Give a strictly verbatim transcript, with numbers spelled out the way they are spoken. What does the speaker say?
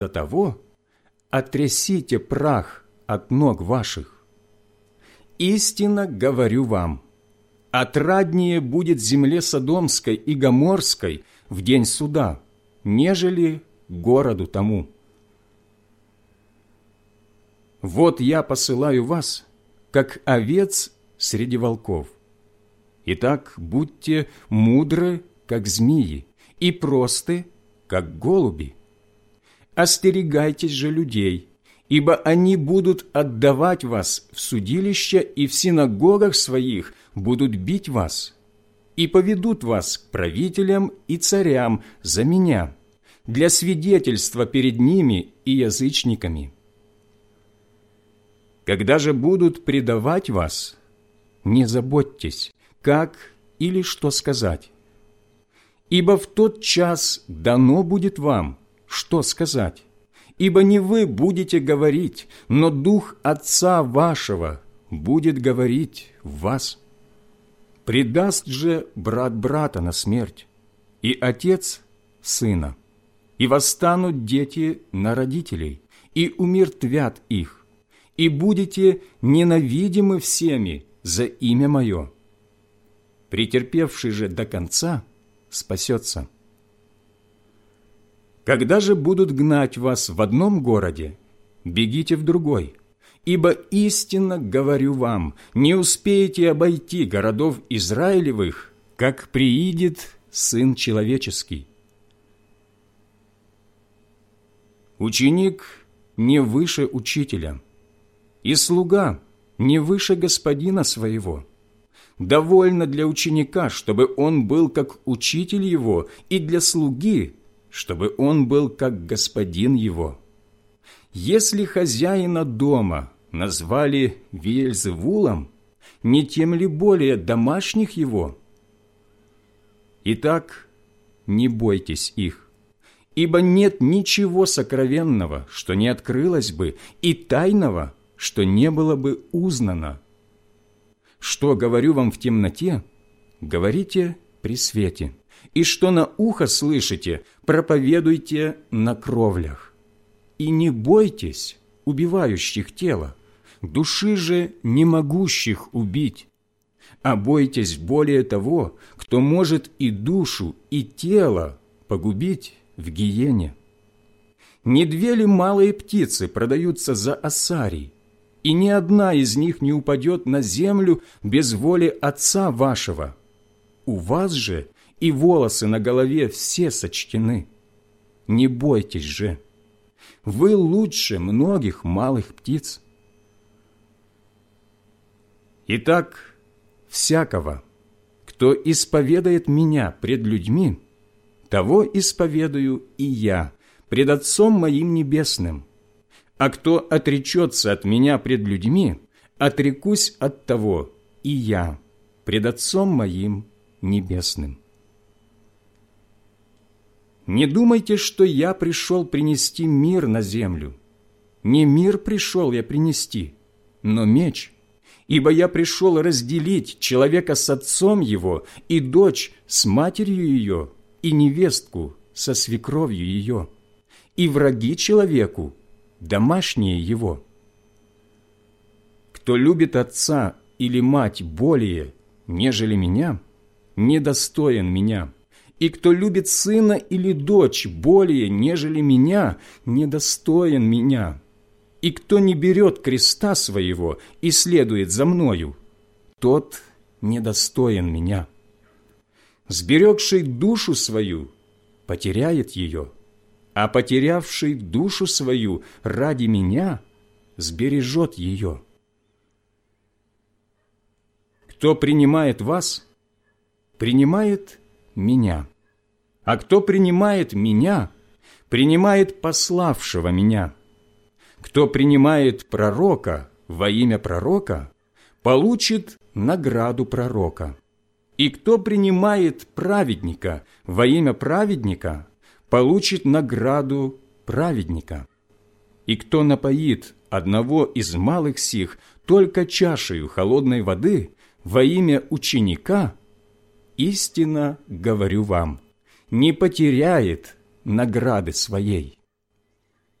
до того отрясите прах от ног ваших. Истинно говорю вам, отраднее будет земле Содомской и Гоморской в день суда, нежели городу тому. Вот я посылаю вас, как овец среди волков. Итак, будьте мудры, как змеи, и просты, как голуби. Остерегайтесь же людей, ибо они будут отдавать вас в судилище, и в синагогах своих будут бить вас, и поведут вас к правителям и царям за меня, для свидетельства перед ними и язычниками. Когда же будут предавать вас, не заботьтесь, как или что сказать, ибо в тот час дано будет вам, что сказать, ибо не вы будете говорить, но Дух Отца вашего будет говорить в вас. Предаст же брат брата на смерть, и отец сына, и восстанут дети на родителей, и умертвят их, и будете ненавидимы всеми за имя Мое. Претерпевший же до конца спасется. Когда же будут гнать вас в одном городе, бегите в другой, ибо истинно говорю вам, не успеете обойти городов Израилевых, как приидет Сын Человеческий. Ученик не выше учителя, и слуга не выше господина своего. Довольно для ученика, чтобы он был как учитель его, и для слуги, чтобы он был как господин его. Если хозяина дома назвали Веельзевулом, не тем ли более домашних его? Итак, не бойтесь их, ибо нет ничего сокровенного, что не открылось бы, и тайного, что не было бы узнано. Что говорю вам в темноте, говорите при свете, и что на ухо слышите, проповедуйте на кровлях. И не бойтесь убивающих тело, души же не могущих убить, а бойтесь более того, кто может и душу, и тело погубить в гиене. Не две ли малые птицы продаются за осарий, и ни одна из них не упадет на землю без воли Отца вашего? У вас же и волосы на голове все сочтены. Не бойтесь же, вы лучше многих малых птиц. Итак, всякого, кто исповедает Меня пред людьми, того исповедую и Я пред Отцом Моим Небесным. А кто отречется от Меня пред людьми, отрекусь от того и Я пред Отцом Моим Небесным. Не думайте, что Я пришел принести мир на землю. Не мир пришел Я принести, но меч, ибо Я пришел разделить человека с отцом его, и дочь с матерью ее, и невестку со свекровью ее, и враги человеку домашние его. Кто любит отца или мать более, нежели Меня, недостоин Меня, и кто любит сына или дочь более, нежели Меня, недостоин Меня, и кто не берет креста своего и следует за Мною, тот недостоин Меня. Сберегший душу свою потеряет ее, а потерявший душу свою ради Меня сбережет ее. Кто принимает вас, принимает Меня, а кто принимает Меня, принимает пославшего Меня. Кто принимает пророка во имя пророка, получит награду пророка. И кто принимает праведника во имя праведника, получит награду праведника. И кто напоит одного из малых сих только чашею холодной воды во имя ученика, истинно говорю вам, не потеряет награды своей.